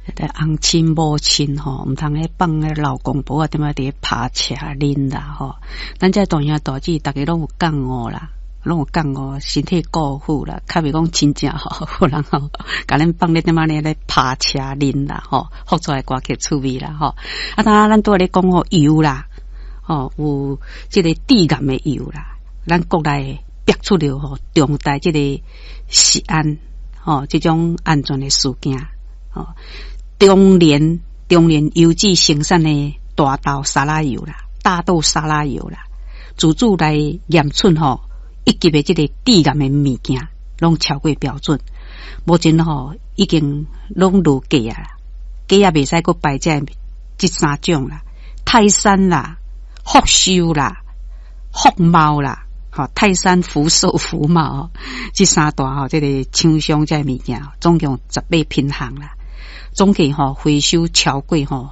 翁亲母亲吼，唔通咧放咧老公婆啊，点啊伫拍车啉啦吼。咱这大兄大姊，大家拢有讲我啦，拢有讲我身体顾好啦，较袂讲真正吼，有人吼，甲咱放咧点啊咧拍车啉啦吼，福州的歌曲趣味啦吼。啊，当然咱都咧讲吼油啦，吼有即个致癌的油啦，咱国内逼出了吼重大即个食安吼，即种安全的事件吼。中联油脂生产的大豆沙拉油啦，大豆沙拉油啦，自主来验出吼一级的这个致癌的物件，拢超过标准。目前吼已经拢落价啦，价也袂使搁摆在这三种啦，泰山啦、福寿啦、福茂啦，吼泰山、福寿、福茂这三大吼这个厂商这物件，总共18品项啦。总计吼回收超过吼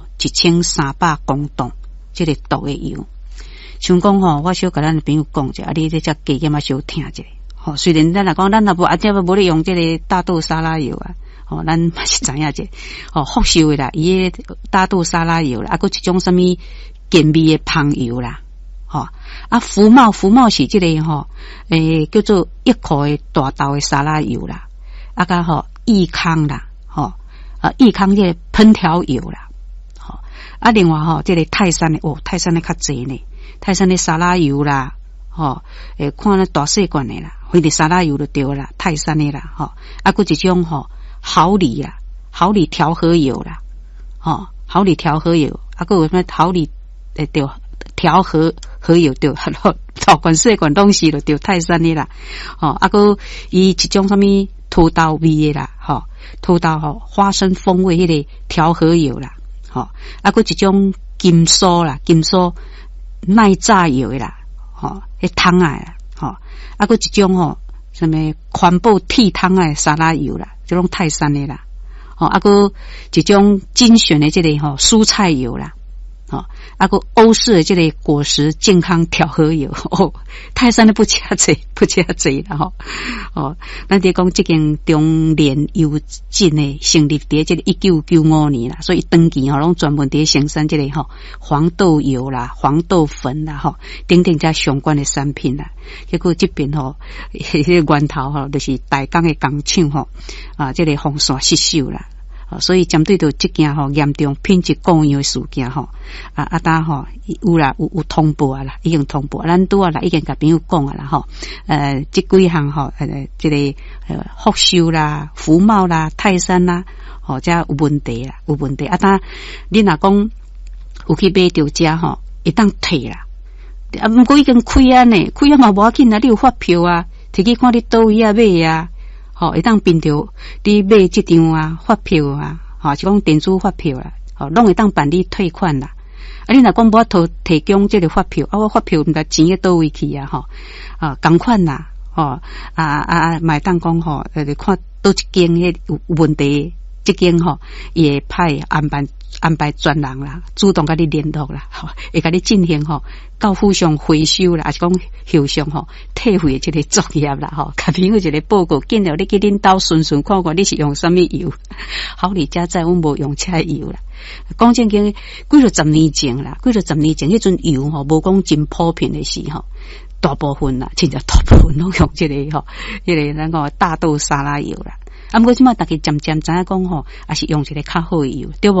1300公吨，这个毒的油。像讲吼，我小甲咱的朋友讲者，啊，你这只加减啊小听者。吼，虽然咱来讲，咱若无这无咧用这个大豆沙拉油啊，吼，咱嘛是知影者。吼，福寿的啦，伊个大豆沙拉油啦，啊，搁一种什么健美的芳油啦，吼，啊，福茂是这个吼，叫做一块的大豆的沙拉油啦，啊，甲吼益康啦，吼。益康这个烹调油啦，好啊，另外吼，这个泰山的泰山的较济呢，泰山的沙拉油啦，吼，看那大细罐的啦，或者沙拉油就对啦，泰山的啦，吼，啊，搁一种吼好理啦，好理调和油啦，吼，好理调和油，啊，搁有什么好理对调和油对，大罐细罐东西就对泰山的啦，吼，啊，搁伊一种什么土豆味的啦，吼。土豆吼花生风味迄个调和油啦，吼，啊，搁一种金酥啦，金酥耐炸油的啦，吼，迄汤啊，吼，啊，搁一种吼什么环保剃汤的沙拉油啦，这种泰山的啦，吼，啊，搁一种精选的这个吼蔬菜油啦。哦，啊个欧式的这个果实健康调和油哦，泰山的不加济啦吼哦，咱伫讲这间中联油进的成立伫这个1995年啦，所以登记吼拢专门伫生产这个吼黄豆油啦、黄豆粉啦吼等等这相关的产品啦。结果这边吼迄个源头吼就是大港的工厂吼啊，这个风线失守啦。所以针对到这件吼严重品质过样的事件吼，当吼有啦有通报啊啦，已经通报，咱拄啊啦已经甲朋友讲啊啦吼，这几项吼这个福寿啦、福茂啦、泰山啦，吼这有问题啦，有问题啊！当你若讲有去买到这吼，会当退啦，啊，不过已经开啊呢，开啊嘛无要紧啊，你有发票啊，摕去看你倒位啊买啊。吼，会当凭着你买这张啊发票啊，吼，是讲电子发票啦，吼，拢会当办理退款啦。啊，你若讲无提供这个发票，啊，我发票毋知钱去倒位去啊，吼，同款啦，吼，买当讲吼，看倒一间迄有问题，这间吼也派安排专人啦，主动甲你联络啦，吼，会甲你进行吼到府上回收啦，还是讲后上吼退费这个作业啦，吼，甲朋友一个报告，见到你去恁兜顺看看你是用什么油，好你家在阮无用车油啦。讲正经，几了10年前啦，迄阵油吼无讲真普遍的时吼，大部分啦，真正大部分拢用这个吼，迄个咱讲大豆沙拉油啦。啊，不过即马大家渐渐知影讲吼，也是用一个较好的油，对无？